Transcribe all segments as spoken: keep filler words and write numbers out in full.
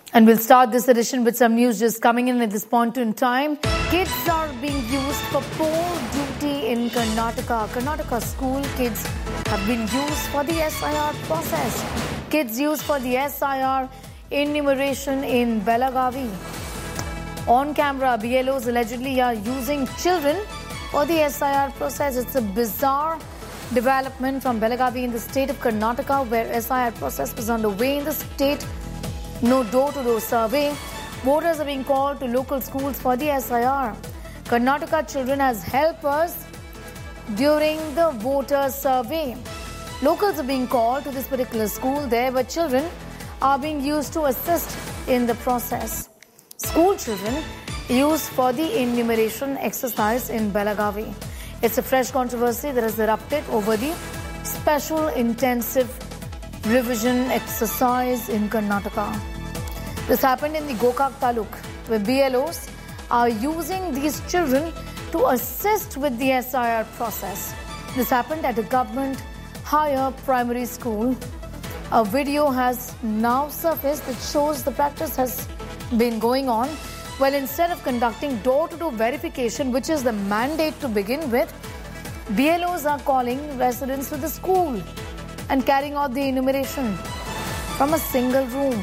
And we'll start this edition with some news just coming in at this point in time. Kids are being used for poll duty in Karnataka. Karnataka school kids have been used for the S I R process. Kids used for the S I R enumeration in Belagavi. On camera, B L Os allegedly are using children for the S I R process. It's a bizarre development from Belagavi in the state of Karnataka, where S I R process was underway in the state. No door-to-door survey. Voters are being called to local schools for the S I R. Karnataka children as helpers during the voter survey. Locals are being called to this particular school there, where children are being used to assist in the process. School children used for the enumeration exercise in Belagavi. It's a fresh controversy that has erupted over the special intensive revision exercise in Karnataka. This happened in the Gokak Taluk, where B L Os are using these children to assist with the S I R process. This happened at a government higher primary school. A video has now surfaced that shows the practice has been going on. Well, instead of conducting door-to-door verification, which is the mandate to begin with, B L Os are calling residents to the school and carrying out the enumeration from a single room.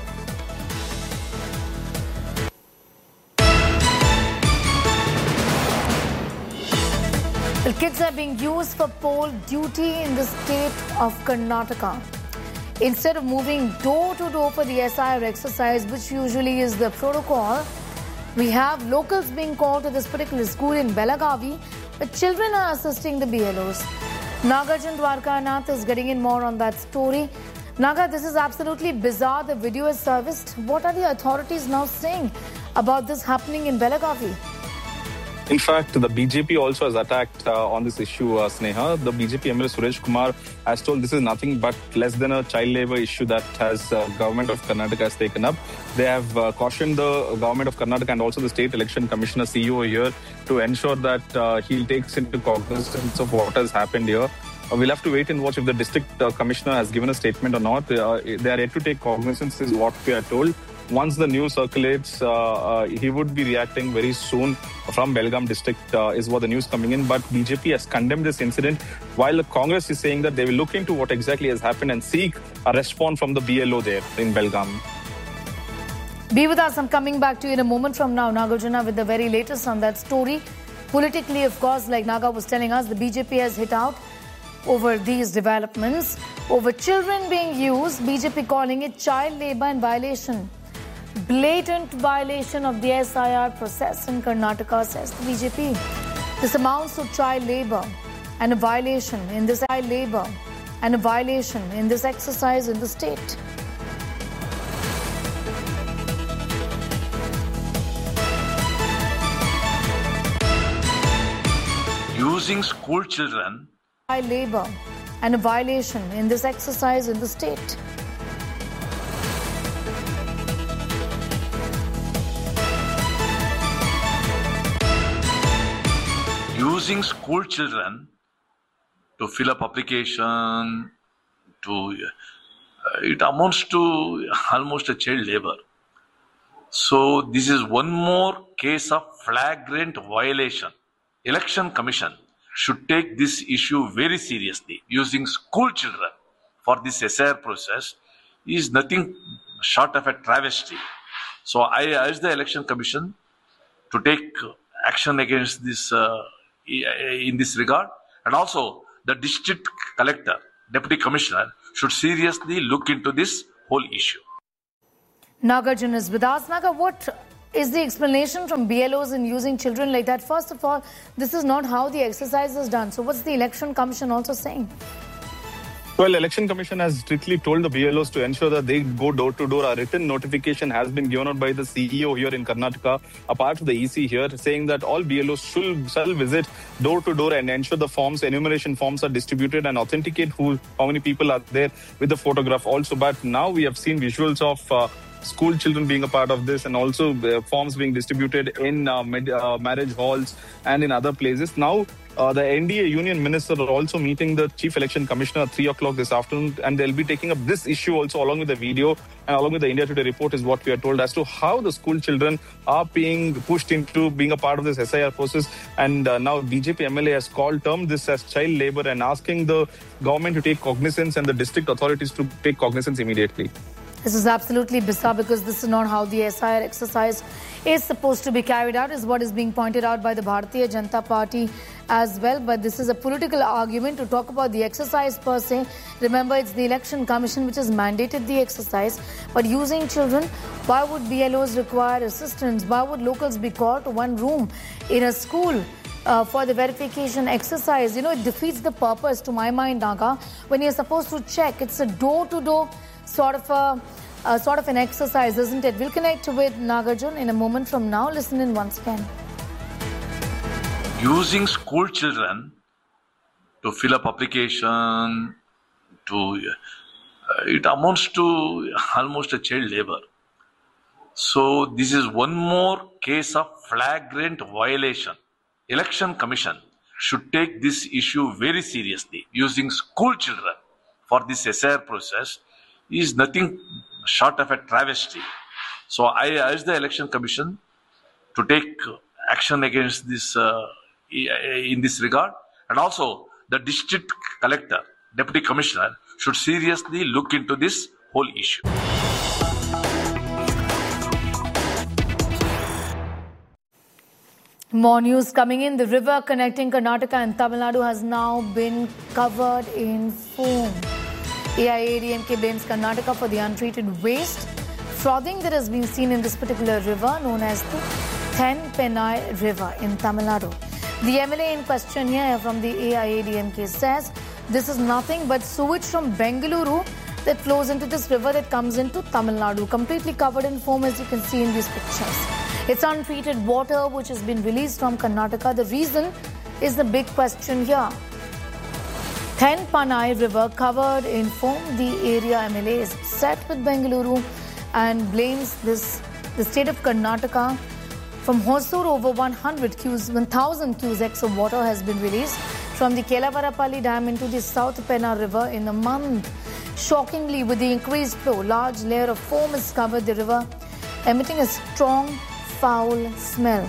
The kids are being used for poll duty in the state of Karnataka. Instead of moving door to door for the S I R exercise, which usually is the protocol, we have locals being called to this particular school in Belagavi, where children are assisting the B L Os. Nagarjun Dwarkanath is getting in more on that story. Naga, this is absolutely bizarre. The video is serviced. What are the authorities now saying about this happening in Belagavi? In fact, the B J P also has attacked uh, on this issue, uh, Sneha. The B J P M L A Suresh Kumar has told this is nothing but less than a child labour issue that has uh, government of Karnataka has taken up. They have uh, cautioned the government of Karnataka and also the State Election Commissioner C E O here to ensure that uh, he takes into cognizance of what has happened here. Uh, we'll have to wait and watch if the district uh, commissioner has given a statement or not. Uh, they are yet to take cognizance is what we are told. Once the news circulates, uh, uh, he would be reacting very soon from Belgaum district uh, is what the news coming in. But B J P has condemned this incident, while the Congress is saying that they will look into what exactly has happened and seek a response from the B L O there in Belgaum. Be with us. I'm coming back to you in a moment from now, Nagarjuna, with the very latest on that story. Politically, of course, like Naga was telling us, the B J P has hit out over these developments, over children being used, B J P calling it child labour and violation. Blatant violation of the S I R process in Karnataka, says the B J P. This amounts to child labour and a violation in this child labour and a violation in this exercise in the state. Using school children. Child labour and a violation in this exercise in the state. Using school children to fill up application, to uh, it amounts to almost a child labor. So this is one more case of flagrant violation. Election Commission should take this issue very seriously. Using school children for this S I R process is nothing short of a travesty. So I urge the Election Commission to take action against this uh, in this regard, and also the district collector, deputy commissioner should seriously look into this whole issue. Nagarjun is with us. Naga, what is the explanation from B L Os in using children like that? First of all, this is not how the exercise is done. So what's the Election Commission also saying? Well, Election Commission has strictly told the B L Os to ensure that they go door to door. A written notification has been given out by the C E O here in Karnataka, a part of the E C here, saying that all B L Os should shall visit door to door and ensure the forms, enumeration forms are distributed and authenticate who, how many people are there with the photograph also. But now we have seen visuals of uh, school children being a part of this, and also uh, forms being distributed in uh, med- uh, marriage halls and in other places. Now, Uh, the N D A union minister are also meeting the chief election commissioner at three o'clock this afternoon, and they'll be taking up this issue also along with the video and along with the India Today report is what we are told as to how the school children are being pushed into being a part of this S I R process. And uh, now B J P M L A has called term this as child labor and asking the government to take cognizance and the district authorities to take cognizance immediately. This is absolutely bizarre because this is not how the S I R exercise is supposed to be carried out, is what is being pointed out by the Bharatiya Janata Party as well. But this is a political argument to talk about the exercise per se. Remember, it's the Election Commission which has mandated the exercise. But using children, why would B L Os require assistance? Why would locals be called to one room in a school Uh, for the verification exercise? You know, it defeats the purpose, to my mind, Naga, when you're supposed to check. It's a door-to-door sort of a uh, sort of an exercise, isn't it? We'll connect with Nagarjun in a moment from now. Listen in once again. Using school children to fill up application, to uh, it amounts to almost a child labor. So this is one more case of flagrant violation. Election Commission should take this issue very seriously. Using school children for this S I R process is nothing short of a travesty. So I urge the Election Commission to take action against this uh, in this regard, and also the district collector, deputy commissioner should seriously look into this whole issue. More news coming in. The river connecting Karnataka and Tamil Nadu has now been covered in foam. A I A D M K blames Karnataka for the untreated waste frothing that has been seen in this particular river known as the Thenpenai River in Tamil Nadu. The M L A in question here from the A I A D M K says this is nothing but sewage from Bengaluru that flows into this river that comes into Tamil Nadu, completely covered in foam, as you can see in these pictures. It's untreated water which has been released from Karnataka. The reason is the big question here. Thenpenai River covered in foam. The area M L A is upset with Bengaluru and blames this the state of Karnataka. From Hosur, over one hundred one thousand cusecs of water has been released from the Kelavarapalli Dam into the South Penna River in a month. Shockingly, with the increased flow, large layer of foam has covered the river, emitting a strong, foul smell.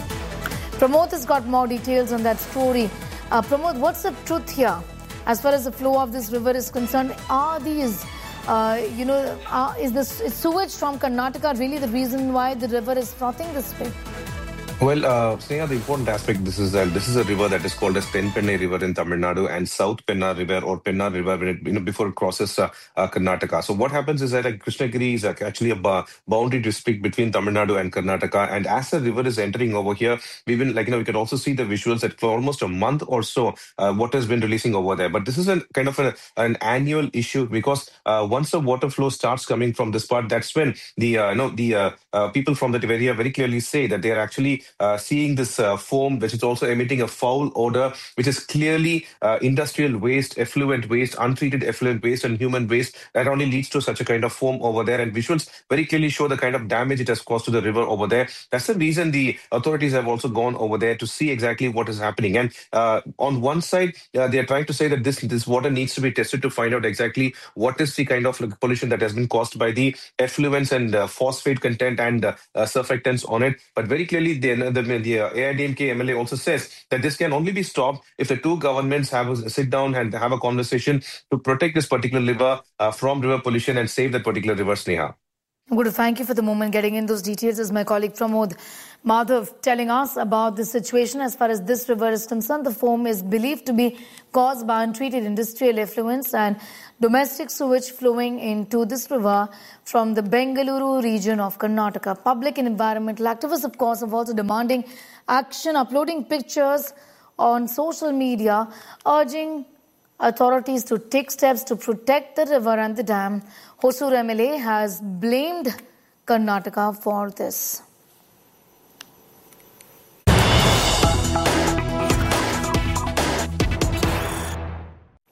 Pramod has got more details on that story. Uh, Pramod, what's the truth here? As far as the flow of this river is concerned, are these, uh, you know, uh, is this is sewage from Karnataka really the reason why the river is frothing this way? Well, uh, Sneha, the important aspect this is that this is a river that is called as Thenpenai River in Tamil Nadu and South Penna River or Penna River when it, you know, before it crosses uh, uh, Karnataka. So what happens is that like, Krishnagiri is uh, actually a ba- boundary district between Tamil Nadu and Karnataka, and as the river is entering over here, we've been like you know we can also see the visuals that for almost a month or so, uh, water has been releasing over there. But this is a kind of a, an annual issue because uh, once the water flow starts coming from this part, that's when the uh, you know the uh, uh, people from that area very clearly say that they are actually Uh, seeing this uh, foam, which is also emitting a foul odor, which is clearly uh, industrial waste, effluent waste, untreated effluent waste, and human waste that only leads to such a kind of foam over there. And visuals very clearly show the kind of damage it has caused to the river over there. That's the reason the authorities have also gone over there to see exactly what is happening. And uh, on one side, uh, they are trying to say that this this water needs to be tested to find out exactly what is the kind of like, pollution that has been caused by the effluents and uh, phosphate content and uh, uh, surfactants on it. But very clearly, they the, the uh, A I D M K M L A also says that this can only be stopped if the two governments have a sit down and have a conversation to protect this particular river uh, from river pollution and save that particular river, Sneha. I'm going to thank you for the moment getting in those details. As my colleague Pramod Madhav telling us about the situation as far as this river is concerned. The foam is believed to be caused by untreated industrial effluents and domestic sewage flowing into this river from the Bengaluru region of Karnataka. Public and environmental activists, of course, are also demanding action, uploading pictures on social media, urging authorities to take steps to protect the river and the dam. Hosur M L A has blamed Karnataka for this.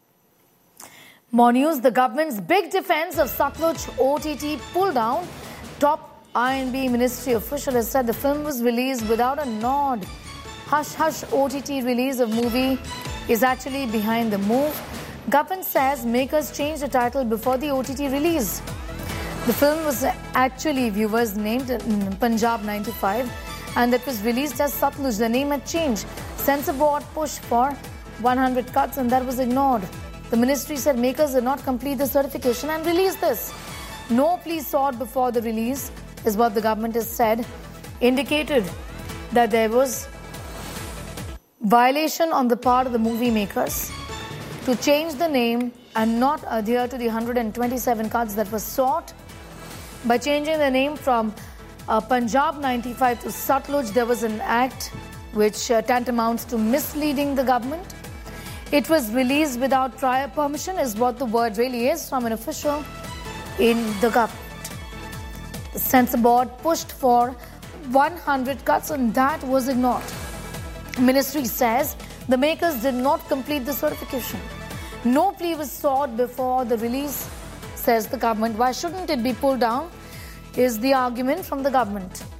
More news. The government's big defense of Satluj O T T pull down Top I and B ministry official has said the film was released without a nod. Hush Hush O T T release of movie is actually behind the move. Government says makers changed the title before the O T T release. The film was actually, viewers named Punjab ninety-five, and that was released as Satluj. The name had changed. Censor board pushed for one hundred cuts and that was ignored. The ministry said makers did not complete the certification and released this. No plea sought before the release is what the government has said, indicated that there was violation on the part of the movie makers to change the name and not adhere to the one hundred twenty-seven cuts that were sought. By changing the name from uh, Punjab ninety-five to Satluj, there was an act which uh, tantamounts to misleading the government. It was released without prior permission is what the word really is from an official in the government. The censor board pushed for one hundred cuts and that was ignored. Ministry says the makers did not complete the certification. No plea was sought before the release, says the government. Why shouldn't it be pulled down, is the argument from the government.